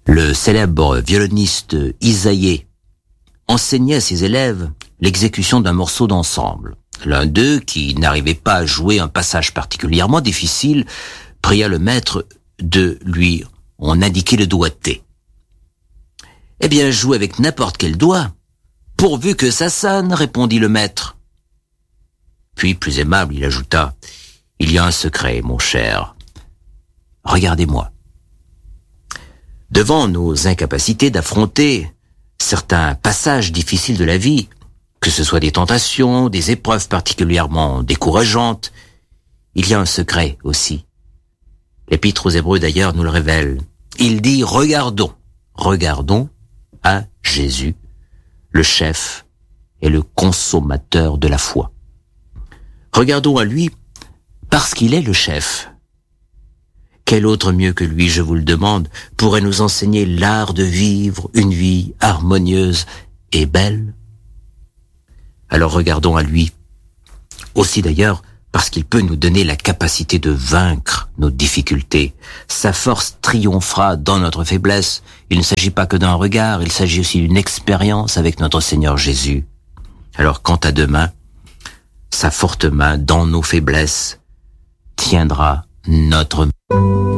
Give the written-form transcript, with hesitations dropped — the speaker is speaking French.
Le célèbre violoniste Isaïe enseignait à ses élèves l'exécution d'un morceau d'ensemble. L'un d'eux, qui n'arrivait pas à jouer un passage particulièrement difficile, pria le maître de lui en indiquer le doigté. « Eh bien, joue avec n'importe quel doigt, pourvu que ça sonne, répondit le maître. Puis, plus aimable, il ajouta, « Il y a un secret, mon cher. Regardez-moi. » Devant nos incapacités d'affronter certains passages difficiles de la vie, que ce soit des tentations, des épreuves particulièrement décourageantes, il y a un secret aussi. L'Épître aux Hébreux d'ailleurs nous le révèle. Il dit « Regardons à Jésus, le chef et le consommateur de la foi. » Regardons à lui parce qu'il est le chef. Quel autre mieux que lui, je vous le demande, pourrait nous enseigner l'art de vivre une vie harmonieuse et belle? Alors regardons à lui, aussi d'ailleurs parce qu'il peut nous donner la capacité de vaincre nos difficultés. Sa force triomphera dans notre faiblesse. Il ne s'agit pas que d'un regard, il s'agit aussi d'une expérience avec notre Seigneur Jésus. Alors quant à demain, sa forte main dans nos faiblesses tiendra notre main.